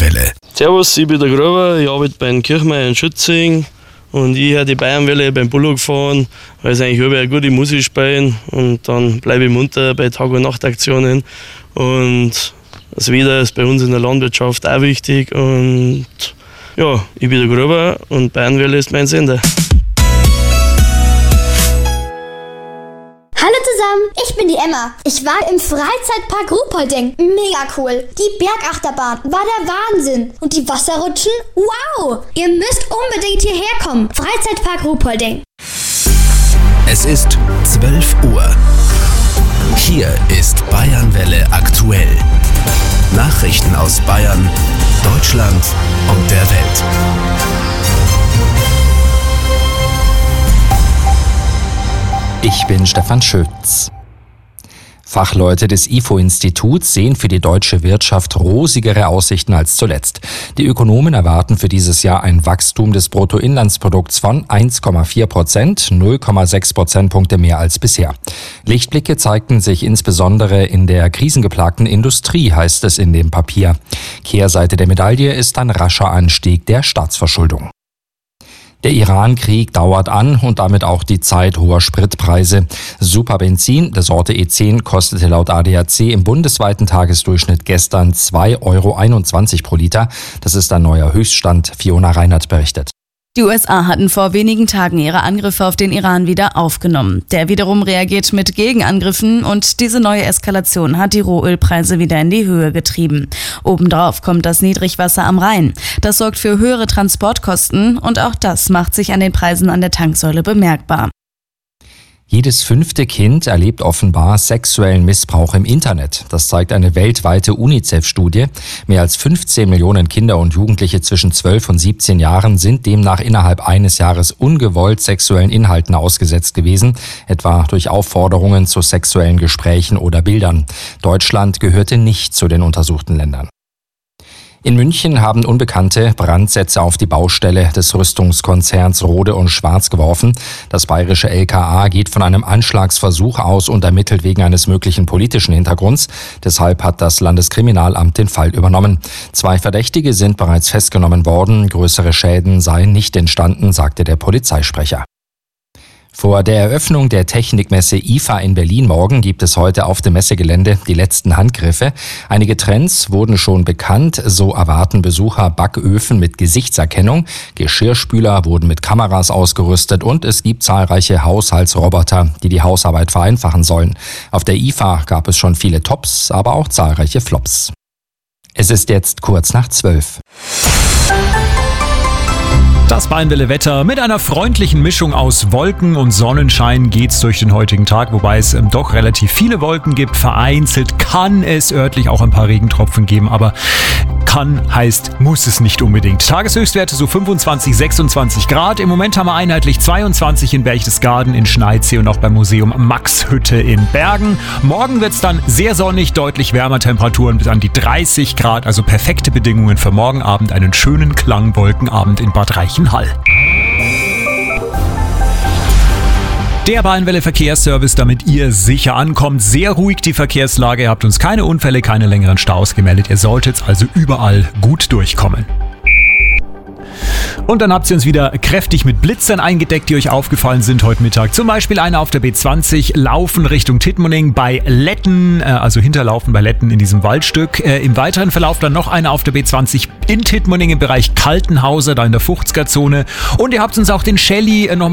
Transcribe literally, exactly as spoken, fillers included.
Bayernwelle. Servus, ich bin der Gruber, ich arbeite bei den Kirchmeier in Schützing und ich höre die Bayernwelle beim Bullock fahren, weil sie eigentlich überall gute Musik spielen und dann bleibe ich munter bei Tag- und Nachtaktionen und das Wetter ist bei uns in der Landwirtschaft auch wichtig und ja, ich bin der Gruber und Bayernwelle ist mein Sender. Hallo zusammen, ich bin die Emma. Ich war im Freizeitpark Ruhpolding. Mega cool. Die Bergachterbahn war der Wahnsinn. Und die Wasserrutschen? Wow! Ihr müsst unbedingt hierher kommen. Freizeitpark Ruhpolding. Es ist zwölf Uhr. Hier ist Bayernwelle aktuell. Nachrichten aus Bayern, Deutschland und der Welt. Ich bin Stefan Schütz. Fachleute des I F O-Instituts sehen für die deutsche Wirtschaft rosigere Aussichten als zuletzt. Die Ökonomen erwarten für dieses Jahr ein Wachstum des Bruttoinlandsprodukts von eins Komma vier Prozent, null Komma sechs Prozentpunkte mehr als bisher. Lichtblicke zeigten sich insbesondere in der krisengeplagten Industrie, heißt es in dem Papier. Kehrseite der Medaille ist ein rascher Anstieg der Staatsverschuldung. Der Iran-Krieg dauert an und damit auch die Zeit hoher Spritpreise. Superbenzin der Sorte E zehn kostete laut A D A C im bundesweiten Tagesdurchschnitt gestern zwei Euro einundzwanzig pro Liter. Das ist ein neuer Höchststand, Fiona Reinhardt berichtet. Die U S A hatten vor wenigen Tagen ihre Angriffe auf den Iran wieder aufgenommen. Der wiederum reagiert mit Gegenangriffen und diese neue Eskalation hat die Rohölpreise wieder in die Höhe getrieben. Obendrauf kommt das Niedrigwasser am Rhein. Das sorgt für höhere Transportkosten und auch das macht sich an den Preisen an der Tanksäule bemerkbar. Jedes fünfte Kind erlebt offenbar sexuellen Missbrauch im Internet. Das zeigt eine weltweite UNICEF-Studie. Mehr als fünfzehn Millionen Kinder und Jugendliche zwischen zwölf und siebzehn Jahren sind demnach innerhalb eines Jahres ungewollt sexuellen Inhalten ausgesetzt gewesen, etwa durch Aufforderungen zu sexuellen Gesprächen oder Bildern. Deutschland gehörte nicht zu den untersuchten Ländern. In München haben Unbekannte Brandsätze auf die Baustelle des Rüstungskonzerns Rohde und Schwarz geworfen. Das bayerische L K A geht von einem Anschlagsversuch aus und ermittelt wegen eines möglichen politischen Hintergrunds. Deshalb hat das Landeskriminalamt den Fall übernommen. Zwei Verdächtige sind bereits festgenommen worden. Größere Schäden seien nicht entstanden, sagte der Polizeisprecher. Vor der Eröffnung der Technikmesse I F A in Berlin morgen gibt es heute auf dem Messegelände die letzten Handgriffe. Einige Trends wurden schon bekannt, so erwarten Besucher Backöfen mit Gesichtserkennung, Geschirrspüler wurden mit Kameras ausgerüstet und es gibt zahlreiche Haushaltsroboter, die die Hausarbeit vereinfachen sollen. Auf der I F A gab es schon viele Tops, aber auch zahlreiche Flops. Es ist jetzt kurz nach zwölf. Das Bayernwelle-Wetter mit einer freundlichen Mischung aus Wolken und Sonnenschein geht's durch den heutigen Tag, wobei es ähm, doch relativ viele Wolken gibt. Vereinzelt kann es örtlich auch ein paar Regentropfen geben, aber kann heißt, muss es nicht unbedingt. Tageshöchstwerte so fünfundzwanzig, sechsundzwanzig Grad. Im Moment haben wir einheitlich zweiundzwanzig in Berchtesgaden, in Schneidsee und auch beim Museum Maxhütte in Bergen. Morgen wird's dann sehr sonnig, deutlich wärmer, Temperaturen bis an die dreißig Grad, also perfekte Bedingungen für morgen Abend, einen schönen Klangwolkenabend in Bad Reichenhall. Der Bayernwelle Verkehrsservice, damit ihr sicher ankommt. Sehr ruhig die Verkehrslage. Ihr habt uns keine Unfälle, keine längeren Staus gemeldet. Ihr solltet also überall gut durchkommen. Und dann habt ihr uns wieder kräftig mit Blitzern eingedeckt, die euch aufgefallen sind heute Mittag. Zum Beispiel einer auf der B zwanzig, Laufen Richtung Tittmoning bei Letten, äh, also Hinterlaufen bei Letten in diesem Waldstück. Äh, Im weiteren Verlauf dann noch einer auf der B zwanzig in Tittmoning im Bereich Kaltenhauser, da in der Fuchsger Zone. Und ihr habt uns auch den Shelly äh, noch